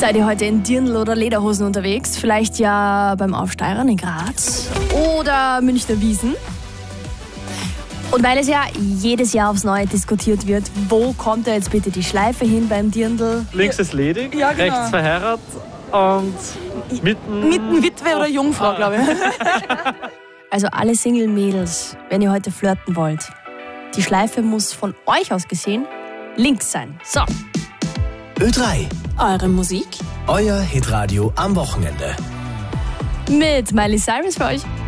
Seid ihr heute in Dirndl oder Lederhosen unterwegs? Vielleicht ja beim Aufsteigern in Graz oder Münchner Wiesn? Und weil es ja jedes Jahr aufs Neue diskutiert wird, wo kommt da jetzt bitte die Schleife hin beim Dirndl? Links ist ledig, Ja, genau. rechts verheiratet und Mitten Witwe oder Jungfrau, glaube ich. Also alle Single-Mädels, wenn ihr heute flirten wollt, die Schleife muss von euch aus gesehen links sein. So. Ö3, Eure Musik? euer Hitradio am Wochenende. Mit Miley Cyrus für euch.